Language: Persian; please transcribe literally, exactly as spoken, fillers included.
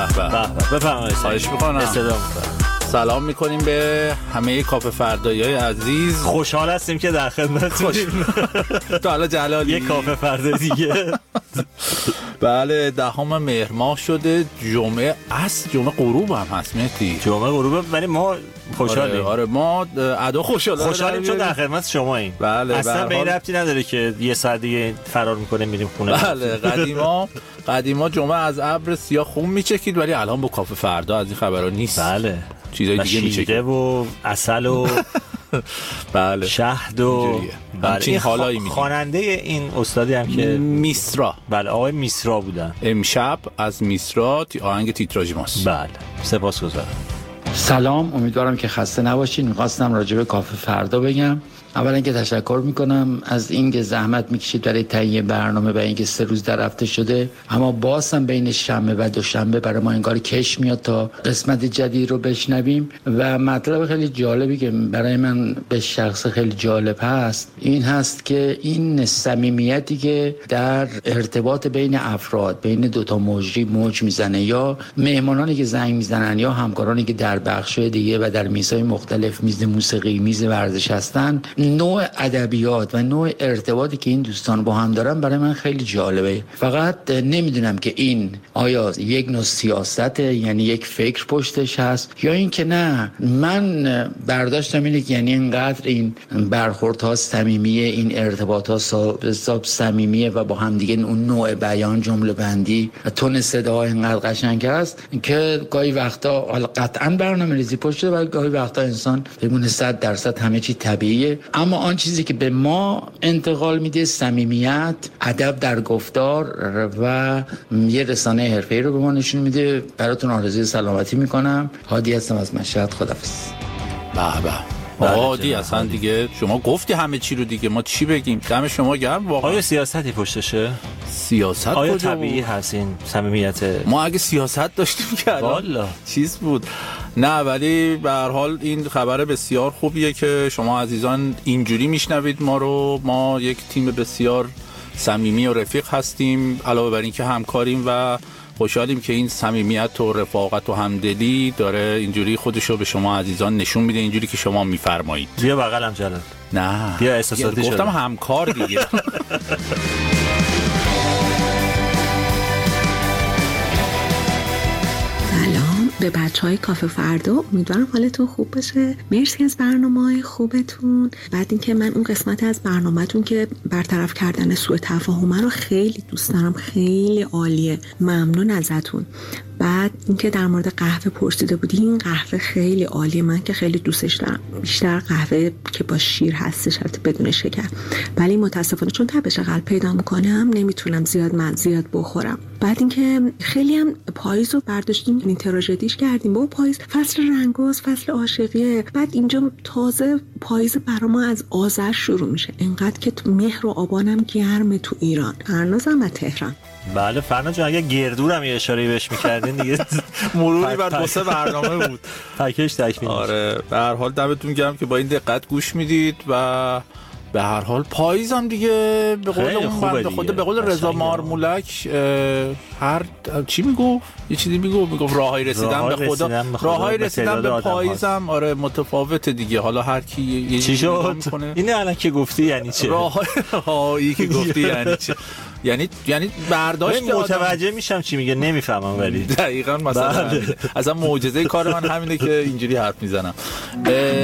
بفرمایید. خواهش میکنم. استفاده میکنم. سلام میکنیم به همه کافه فردایی‌های عزیز. خوشحال هستیم که در خدمتتونیم. تو حالا جلالی یه کافه فردا دیگه. بله دهم مهر ماه شده، جمعه است، جمعه غروب هم هست مهدی. جمعه غروبه ولی ما خوشحالیم. آره, آره ما ادا خوشحالیم. خوشحالیم چون در خدمت شماییم. بله اصلا به این ربطی نداره که یه ساعت دیگه فرار میکنه میریم خونه. بله قدیما قدیما جمعه از ابر سیاه خون میچکید ولی الان با کافه فردا از این خبرا نیست. بله چیزای دیگه میچکید. شیره و عسل و بله شهد و همچین حالایی خ... خواننده این استادی هم که میسرا. بله آقای میسرا بودن. امشب از میسرا تی... آهنگ تیتراژ ماست. بله سپاسگزارم. سلام، امیدوارم که خسته نباشین. می‌خواستم راجع به کافه فردا بگم. اولا که تشکر میکنم از اینکه زحمت میکشید برای تهیه برنامه و اینکه سه روز در هفته شده، اما باز هم بین شنبه و دوشنبه برای ما انگار کش میاد تا قسمت جدید رو بشنویم. و مطلب خیلی جالبی که برای من به شخص خیلی جالب هست این هست که این صمیمیتی که در ارتباط بین افراد، بین دوتا مجری موج میزنه، یا مهمانانی که زنگ میزنن یا همکارانی که در بخش‌های دیگه و در میزهای مختلف، میز موسیقی، میز ورزش هستن، نوع ادبیات و نوع ارتباطی که این دوستان با هم دارن برای من خیلی جالبه. فقط نمیدونم که این آیا یک نوع سیاسته، یعنی یک فکر پشتش هست، یا این که نه. من برداشتم اینه که یعنی اینقدر این برخوردها صمیمیه، این ارتباطها حساب صمیمیه و با هم دیگه اون نوع بیان، جمله بندی، تون صدا اینقدر قشنگ است که گاهی وقتا حالا قطعاً برنامه‌ریزی پشته و گاهی وقتا انسان بمونه صد درصد همه چی طبیعیه، اما آن چیزی که به ما انتقال میده صمیمیت، ادب در گفتار و یه رسانه حرفه‌ای رو به ما نشون میده. براتون آرزوی سلامتی میکنم. هادی هستم از مشهد. خداحافظ. به به هادی، اصلا دیگه شما گفتی همه چی رو دیگه، ما چی بگیم؟ دم شما گرم. واقعا آیا سیاستی پشتشه؟ سیاست آیا کجا طبیعی هست این صمیمیت؟ ما اگه سیاست داشتیم که والا چیز بود. نه ولی به هر حال این خبر بسیار خوبیه که شما عزیزان اینجوری میشنوید ما رو. ما یک تیم بسیار صمیمی و رفیق هستیم، علاوه بر این که همکاریم و خوشحالیم که این صمیمیت و رفاقت و همدلی داره اینجوری خودشو به شما عزیزان نشون میده، اینجوری که شما میفرمایید. بیا بغلم جلال. نه بیا احساساتی شد. گفتم همکار دیگه. به بچهای کافه فردا، امیدوارم حالتون خوب باشه. مرسی از برنامه‌های خوبتون. بعد اینکه من اون قسمت از برنامه‌تون که برطرف کردن سوء تفاهم رو خیلی دوست دارم، خیلی عالیه، ممنون ازتون. بعد اینکه در مورد قهوه پرسیده بودی، این قهوه خیلی عالیه، من که خیلی دوستش دارم، بیشتر قهوه که با شیر هستش البته بدون شکر، ولی متاسفانه چون تبش قلب پیدا میکنم نمیتونم زیاد من زیاد بخورم. بعد اینکه خیلی هم پاییز رو برداشتیم، این تراژدیش کردیم. با پاییز فصل رنگاست، فصل عاشقیه. بعد اینجا تازه پاییز برا ما از آذر شروع میشه، انقدر که تو مهر و آبانم گرمه تو ایران. فرنازم از تهران. بله فرنا جان، اگه گردورم یه اشاره بهش می‌کردین دیگه مروری بر واسه برنامه بود. پکیج تکمیل. آره به هر حال دمتون گرم که با این دقت گوش میدید و به هر حال پاییز هم دیگه به قول اون خود به قول رضا مارمولک هر چی میگفت، یه چیزی میگفت میگفت راههای رسیدن به خدا، راههای رسیدن به پاییز هم آره متفاوته دیگه. حالا هر کی یه چی شد اینه الان که گفتی یعنی چه؟ راههایی که گفتی یعنی چه؟ یعنی یعنی برداشت متوجه میشم چی میگه، نمیفهمم ولی دقیقاً مثلا اصلا معجزه کار من همینه که اینجوری حرف میزنم.